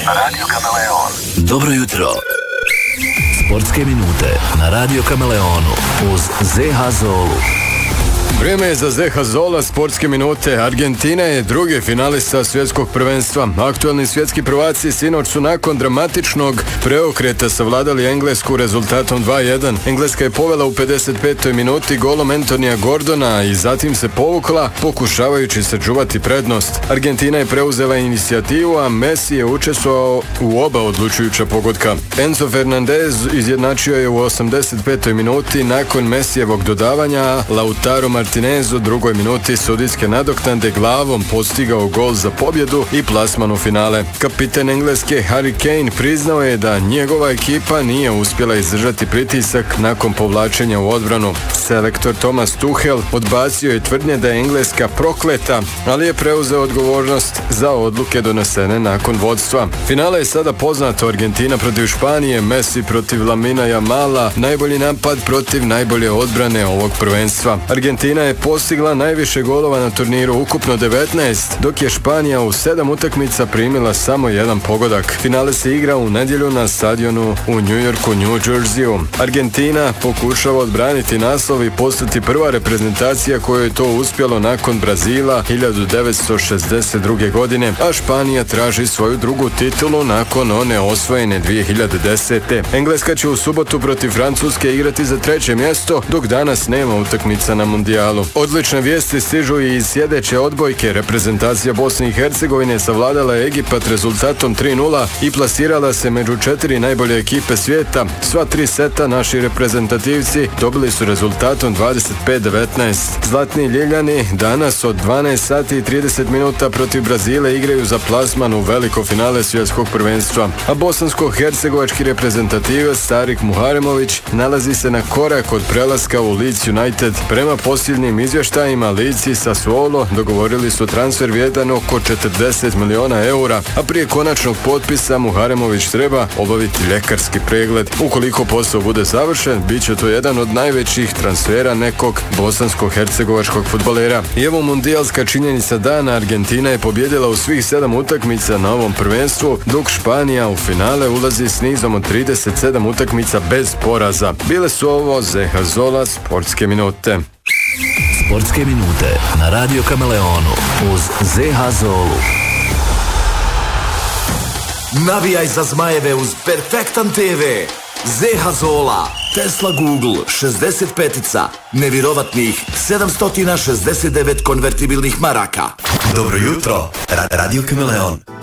Radio Kameleon. Dobro jutro. Sportske minute na Radio Kameleonu uz ZH Zolu. Vrijeme je za ZH Zola, sportske minute. Argentina je drugi finalista svjetskog prvenstva. Aktualni svjetski prvaci sinoć su nakon dramatičnog preokreta savladali Englesku rezultatom 2:1. Engleska je povela u 55. minuti golom Antonija Gordona i zatim se povukla pokušavajući sačuvati prednost. Argentina je preuzela inicijativu, a Messi je učestvovao u oba odlučujuća pogotka. Enzo Fernandez izjednačio je u 85. minuti nakon Messijevog dodavanja. Lautaro Martinez u drugoj minuti sudijske nadoknade glavom postigao gol za pobjedu i plasman u finale. Kapitan Engleske Harry Kane priznao je da njegova ekipa nije uspjela izdržati pritisak nakon povlačenja u odbranu. Selektor Thomas Tuchel odbacio je tvrdnje da je Engleska prokleta, ali je preuzeo odgovornost za odluke donesene nakon vodstva. Finale je sada poznato: Argentina protiv Španije, Messi protiv Lamina Jamala, najbolji napad protiv najbolje odbrane ovog prvenstva. Argentina je postigla najviše golova na turniru, ukupno 19, dok je Španija u 7 utakmica primila samo jedan pogodak. Finale se igra u nedjelju na stadionu u New Yorku, New Jerseyu. Argentina pokušava odbraniti naslov i postati prva reprezentacija kojoj je to uspjelo nakon Brazila 1962. godine, a Španija traži svoju drugu titulu nakon one osvojene 2010. Engleska će u subotu protiv Francuske igrati za 3. mjesto, dok danas nema utakmica na mundijalu. Odlične vijesti stižu i iz sljedeće odbojke. Reprezentacija Bosne i Hercegovine savladala je Egipat rezultatom 3:0 i plasirala se među 4 najbolje ekipe svijeta. Sva 3 seta naši reprezentativci dobili su rezultatom 25-19. Zlatni Ljiljani danas od 12 sati i 30 minuta protiv Brazila igraju za plasman u veliko finale svjetskog prvenstva. A bosansko-hercegovački reprezentativac Tarik Muharemović nalazi se na korak od prelaska u Leeds United. Prema posljednjim izvještajima, Leeds i Sassuolo dogovorili su transfer vrijedan oko 40 miliona eura, a prije konačnog potpisa Muharemović treba obaviti ljekarski pregled. Ukoliko posao bude završen, bit će to jedan od najvećih transfera nekog bosansko-hercegovačkog fudbalera. I evo mundijalska činjenica dana: Argentina je pobjedila u svih 7 utakmica na ovom prvenstvu, dok Španija u finale ulazi s nizom od 37 utakmica bez poraza. Bile su ovo ZH Zola, sportske minute. Sportske minute na Radio Kameleonu uz ZH Zolu. Navijaj za Zmajeve uz Perfektan TV. ZH Zola, Tesla Google 65-ica, nevjerovatnih 769 konvertibilnih maraka. Dobro jutro, Radio Kameleon.